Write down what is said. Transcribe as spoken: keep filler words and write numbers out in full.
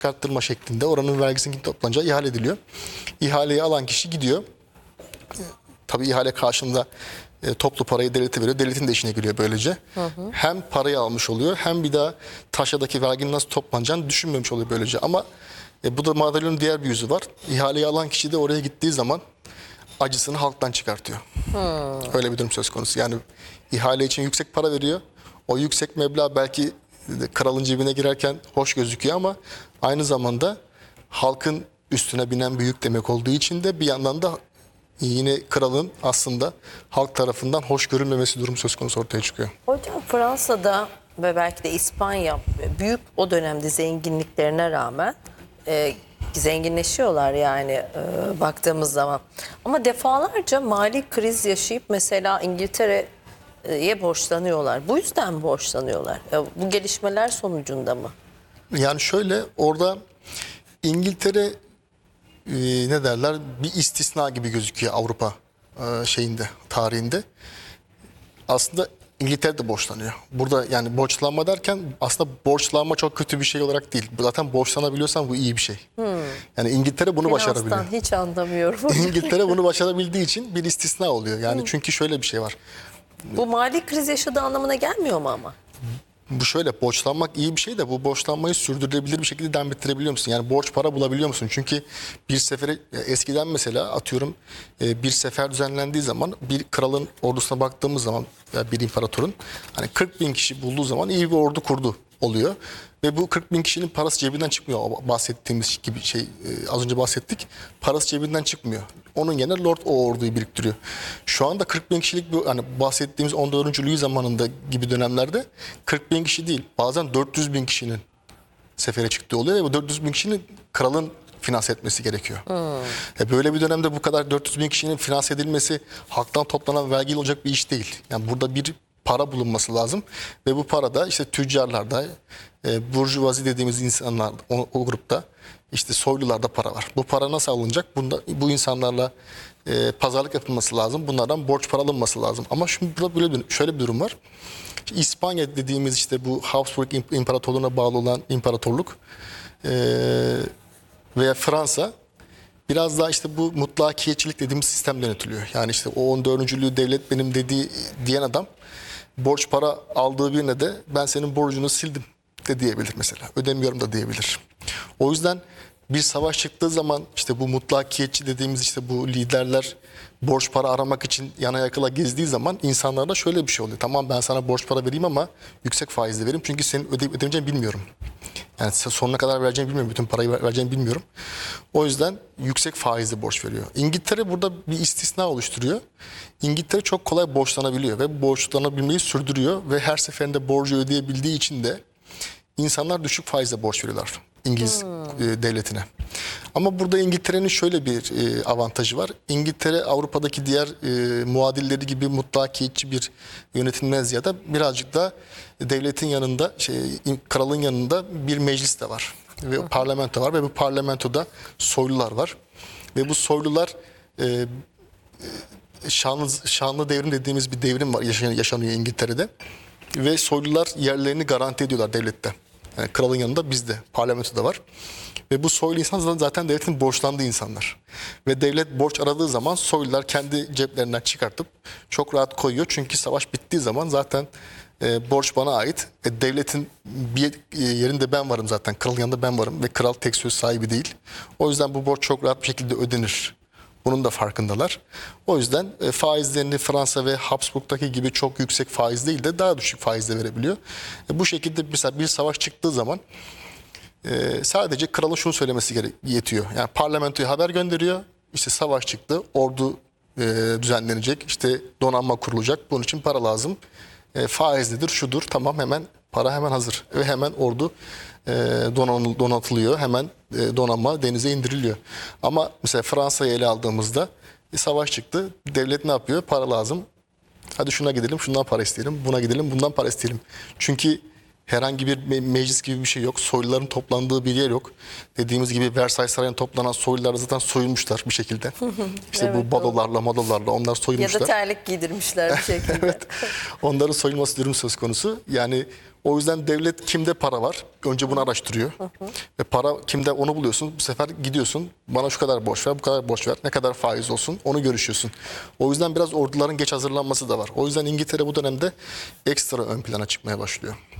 çıkarttırma şeklinde oranın vergisinin toplanacağı ihale ediliyor. İhaleyi alan kişi gidiyor. Tabii ihale karşılığında e, toplu parayı devlete veriyor. Devletin de işine giriyor böylece. Hı hı. Hem parayı almış oluyor hem bir daha taşradaki verginin nasıl toplanacağını düşünmemiş oluyor böylece. Ama e, bu da madalyonun diğer bir yüzü var. İhaleyi alan kişi de oraya gittiği zaman acısını halktan çıkartıyor. Hmm. Öyle bir durum söz konusu. Yani ihale için yüksek para veriyor. O yüksek meblağ belki kralın cebine girerken hoş gözüküyor ama aynı zamanda halkın üstüne binen bir yük demek olduğu için de bir yandan da yine kralın aslında halk tarafından hoş görülmemesi durum söz konusu ortaya çıkıyor. Hocam Fransa'da ve belki de İspanya büyük o dönemde zenginliklerine rağmen e, zenginleşiyorlar yani e, baktığımız zaman. Ama defalarca mali kriz yaşayıp mesela İngiltere'ye borçlanıyorlar. Bu yüzden mi borçlanıyorlar? E, bu gelişmeler sonucunda mı? Yani şöyle orada İngiltere e, ne derler bir istisna gibi gözüküyor Avrupa e, şeyinde tarihinde. Aslında İngiltere de borçlanıyor. Burada yani borçlanma derken aslında borçlanma çok kötü bir şey olarak değil. Zaten borçlanabiliyorsan bu iyi bir şey. Hmm. Yani İngiltere bunu Finanstan başarabiliyor. hiç anlamıyorum. İngiltere bunu başarabildiği için bir istisna oluyor. Yani hmm. çünkü şöyle bir şey var. Bu mali kriz yaşadığı anlamına gelmiyor mu ama? Bu şöyle borçlanmak iyi bir şey de bu borçlanmayı sürdürülebilir bir şekilde devam ettirebiliyor musun? Yani borç para bulabiliyor musun? Çünkü bir sefere eskiden mesela atıyorum bir sefer düzenlendiği zaman bir kralın ordusuna baktığımız zaman bir imparatorun hani kırk bin kişi bulduğu zaman iyi bir ordu kurdu oluyor. Ve bu kırk bin kişinin parası cebinden çıkmıyor. O bahsettiğimiz gibi şey az önce bahsettik. Parası cebinden çıkmıyor. Onun yerine Lord o orduyu biriktiriyor. Şu anda kırk bin kişilik bu hani bahsettiğimiz on dördüncü Louis zamanında gibi dönemlerde kırk bin kişi değil bazen dört yüz bin kişinin sefere çıktığı oluyor. Ve bu dört yüz bin kişinin kralın finanse etmesi gerekiyor. Hmm. E böyle bir dönemde bu kadar dört yüz bin kişinin finanse edilmesi halktan toplanan vergiyle olacak bir iş değil. Yani burada bir para bulunması lazım ve bu para da işte tüccarlarda, e, burjuvazi dediğimiz insanlar o, o grupta işte soylularda para var. Bu para nasıl alınacak? Bunda, bu insanlarla e, pazarlık yapılması lazım. Bunlardan borç para alınması lazım. Ama şimdi burada böyle bir, şöyle bir durum var. İspanya dediğimiz işte bu Habsburg İmparatorluğu'na bağlı olan imparatorluk e, veya Fransa biraz daha işte bu mutlakiyetçilik dediğimiz sistem yönetiliyor. Yani işte o on dördüncü devlet benim dediği diyen adam borç para aldığı birine de ben senin borcunu sildim de diyebilir mesela. Ödemiyorum da diyebilir. O yüzden bir savaş çıktığı zaman işte bu mutlakiyetçi dediğimiz işte bu liderler borç para aramak için yana yakıla gezdiği zaman insanlarda şöyle bir şey oluyor. Tamam ben sana borç para vereyim ama yüksek faizle vereyim çünkü senin ödeyip ödemeyeceğini bilmiyorum. Yani sonuna kadar vereceğini bilmiyorum. Bütün parayı vereceğini bilmiyorum. O yüzden yüksek faizle borç veriyor. İngiltere burada bir istisna oluşturuyor. İngiltere çok kolay borçlanabiliyor ve borçlanabilmeyi sürdürüyor ve her seferinde borcu ödeyebildiği için de insanlar düşük faizle borç veriyorlar İngiliz hmm. devletine. Ama burada İngiltere'nin şöyle bir e, avantajı var. İngiltere Avrupa'daki diğer e, muadilleri gibi mutlakiyetçi bir yönetilmez ziyade birazcık da devletin yanında, şey, kralın yanında bir meclis de var. Ve hmm. parlamento var ve bu parlamentoda soylular var. Ve bu soylular e, şanlı, şanlı devrim dediğimiz bir devrim var yaşanıyor, yaşanıyor İngiltere'de. Ve soylular yerlerini garanti ediyorlar devlette. Yani kralın yanında bizde, parlamentoda var. Ve bu soylu insan zaten devletin borçlandığı insanlar. Ve devlet borç aradığı zaman soylular kendi ceplerinden çıkartıp çok rahat koyuyor. Çünkü savaş bittiği zaman zaten e, borç bana ait. E, devletin bir yerinde ben varım zaten. Kralın yanında ben varım ve kral tek söz sahibi değil. O yüzden bu borç çok rahat bir şekilde ödenir. Bunun da farkındalar. O yüzden e, faizlerini Fransa ve Habsburg'daki gibi çok yüksek faiz değil de daha düşük faizle verebiliyor. E, bu şekilde mesela bir savaş çıktığı zaman e, sadece kralın şunu söylemesi gerek yetiyor. Yani parlamentoya haber gönderiyor. İşte savaş çıktı, ordu e, düzenlenecek, işte donanma kurulacak. Bunun için para lazım. E, faizlidir, şudur. Tamam hemen para hemen hazır ve hemen ordu e, donatılıyor. Hemen e, donanma denize indiriliyor. Ama mesela Fransa'yı ele aldığımızda bir savaş çıktı. Devlet ne yapıyor? Para lazım. Hadi şuna gidelim, şundan para isteyelim. Buna gidelim, bundan para isteyelim. Çünkü Herhangi bir me- meclis gibi bir şey yok. Soyluların toplandığı bir yer yok. Dediğimiz gibi Versailles Sarayı'na toplanan soylular zaten soyulmuşlar bir şekilde. İşte Evet, bu balolarla madolarla onlar Ya soyulmuşlar. da terlik giydirmişler bir şekilde. Evet. Onların soyulması durum söz konusu. Yani o yüzden devlet kimde para var? Önce bunu araştırıyor. Ve para kimde onu buluyorsun. Bu sefer gidiyorsun. Bana şu kadar borç ver, bu kadar borç ver. Ne kadar faiz olsun onu görüşüyorsun. O yüzden biraz orduların geç hazırlanması da var. O yüzden İngiltere bu dönemde ekstra ön plana çıkmaya başlıyor.